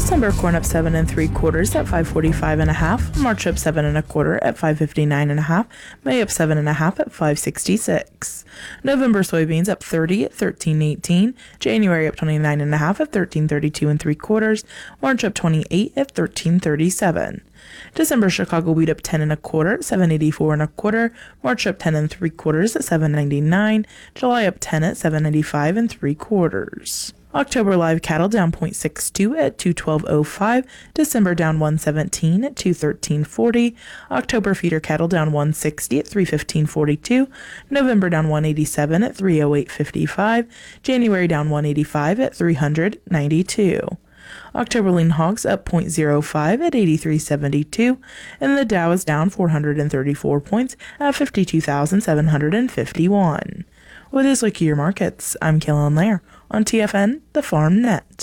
December corn up 7 3/4 at 545.5. March up 7 1/4 at 559.5. May up 7 1/2 at 566. November soybeans up 30 at 13.18. January up 29.5 at 13.32 3/4. March up 28 at 13.37. December Chicago wheat up 10 1/4 at 7.84 1/4. March up 10 3/4 at 7.99. July up 10 at 7.95 3/4. October live cattle down 0.62 at 212.05. December down 117 at 213.40. October feeder cattle down 160 at 315.42. November down 187 at 308.55. January down 185 at 392. October lean hogs up 0.05 at 83.72, and the Dow is down 434 points at 52,751. With this look at your markets, I'm Kaylin Lair on TFN, the Farm Net.